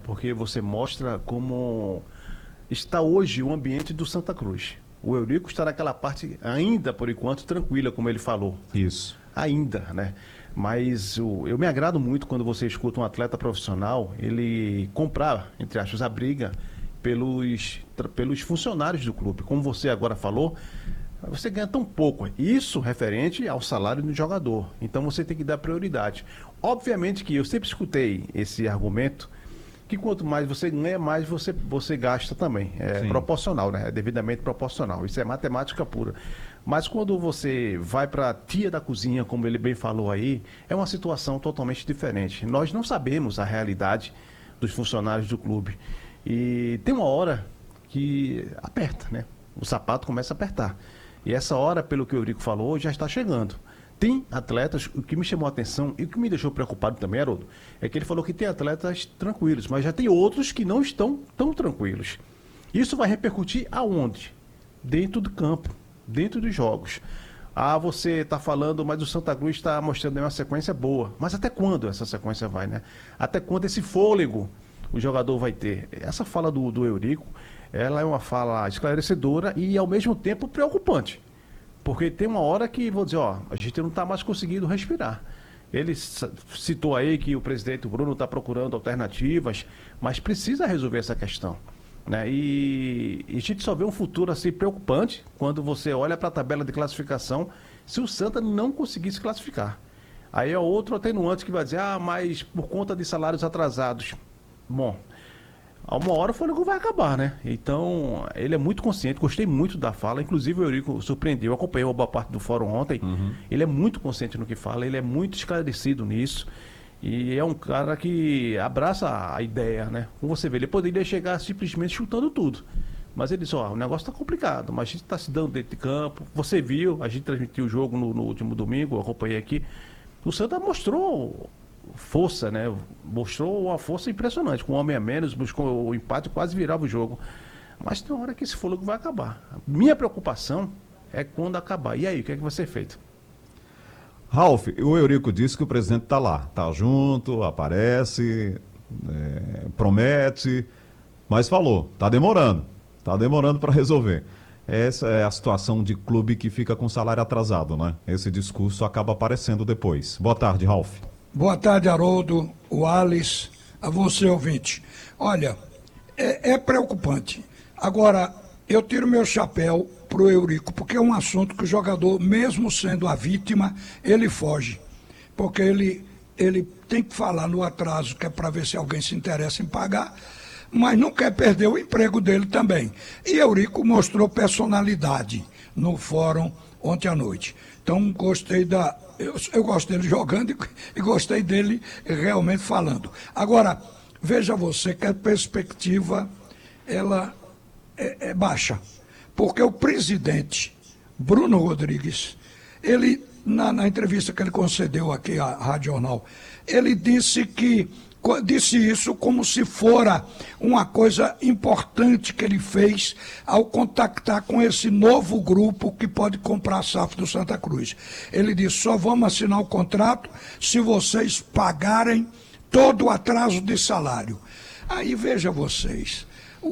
porque você mostra como está hoje o ambiente do Santa Cruz. O Eurico está naquela parte ainda, por enquanto, tranquila, como ele falou. Isso. Ainda, né? Mas eu me agrado muito quando você escuta um atleta profissional, ele comprar, entre aspas, a briga pelos funcionários do clube. Como você agora falou, você ganha tão pouco. Isso referente ao salário do jogador. Então você tem que dar prioridade. Obviamente que eu sempre escutei esse argumento que quanto mais você ganha, mais você gasta também. É Sim. proporcional, né? É devidamente proporcional. Isso é matemática pura. Mas quando você vai para a tia da cozinha, como ele bem falou aí, é uma situação totalmente diferente. Nós não sabemos a realidade dos funcionários do clube. E tem uma hora que aperta, né? O sapato começa a apertar. E essa hora, pelo que o Eurico falou, já está chegando. Tem atletas, o que me chamou a atenção e o que me deixou preocupado também, Haroldo, é que ele falou que tem atletas tranquilos, mas já tem outros que não estão tão tranquilos. Isso vai repercutir aonde? Dentro do campo, dentro dos jogos. Ah, você está falando, mas o Santa Cruz está mostrando uma sequência boa. Mas até quando essa sequência vai, né? Até quando esse fôlego o jogador vai ter? Essa fala do Eurico, ela é uma fala esclarecedora e ao mesmo tempo preocupante. Porque tem uma hora que, vou dizer, ó, a gente não está mais conseguindo respirar. Ele citou aí que o presidente Bruno está procurando alternativas, mas precisa resolver essa questão, né? E a gente só vê um futuro assim preocupante quando você olha para a tabela de classificação, se o Santa não conseguir se classificar. Aí é outro atenuante que vai dizer, ah, mas por conta de salários atrasados. Bom, a uma hora o fôlego vai acabar, né? Então, ele é muito consciente, gostei muito da fala, inclusive o Eurico surpreendeu, acompanhei uma boa parte do fórum ontem, Ele é muito consciente no que fala, ele é muito esclarecido nisso, e é um cara que abraça a ideia, né? Como você vê, ele poderia chegar simplesmente chutando tudo, mas ele disse, ó, o negócio tá complicado, mas a gente tá se dando dentro de campo, você viu, a gente transmitiu o jogo no último domingo, eu acompanhei aqui, o Santa mostrou força, né? Mostrou uma força impressionante. Com um homem a menos, buscou o empate, quase virava o jogo. Mas tem uma hora que esse fôlego vai acabar. Minha preocupação é quando acabar. E aí, o que é que vai ser feito? Ralf, o Eurico disse que o presidente está lá, está junto, aparece, promete, mas falou, está demorando para resolver. Essa é a situação de clube que fica com salário atrasado, né? Esse discurso acaba aparecendo depois. Boa tarde, Ralf. Boa tarde, Haroldo, o Alice, a você, ouvinte. Olha, é preocupante. Agora, eu tiro meu chapéu pro Eurico, porque é um assunto que o jogador, mesmo sendo a vítima, ele foge. Porque ele tem que falar no atraso, que é para ver se alguém se interessa em pagar, mas não quer perder o emprego dele também. E Eurico mostrou personalidade no fórum ontem à noite. Então, gostei eu gosto dele jogando e gostei dele realmente falando. Agora, veja você que a perspectiva, ela é baixa. Porque o presidente, Bruno Rodrigues, ele, na entrevista que ele concedeu aqui à Rádio Jornal, ele disse isso como se fora uma coisa importante que ele fez ao contactar com esse novo grupo que pode comprar a SAF do Santa Cruz. Ele disse, só vamos assinar o contrato se vocês pagarem todo o atraso de salário. Aí veja vocês,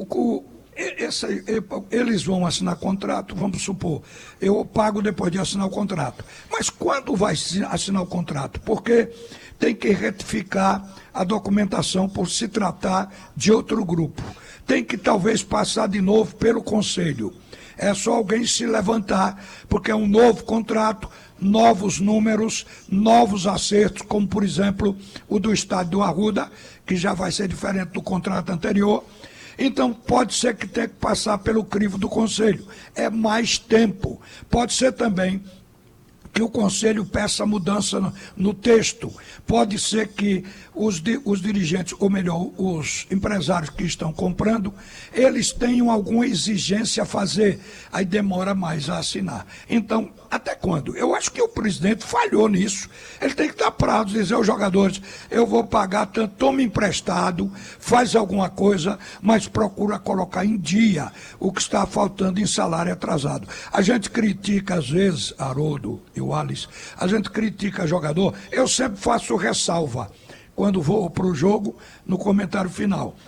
eles vão assinar contrato, vamos supor, eu pago depois de assinar o contrato. Mas quando vai assinar o contrato? Porque tem que retificar a documentação por se tratar de outro grupo. Tem que talvez passar de novo pelo conselho. É só alguém se levantar, porque é um novo contrato, novos números, novos acertos, como por exemplo o do estádio do Arruda, que já vai ser diferente do contrato anterior. Então pode ser que tenha que passar pelo crivo do conselho. É mais tempo. Pode ser também que o conselho peça mudança no texto. Pode ser que os dirigentes, ou melhor, os empresários que estão comprando, eles tenham alguma exigência a fazer, aí demora mais a assinar. Então, até quando? Eu acho que o presidente falhou nisso. Ele tem que dar prazo, dizer aos jogadores, eu vou pagar tanto, toma emprestado, faz alguma coisa, mas procura colocar em dia o que está faltando em salário atrasado. A gente critica às vezes, Haroldo e o Alice, a gente critica jogador, eu sempre faço ressalva quando vou para o jogo, no comentário final.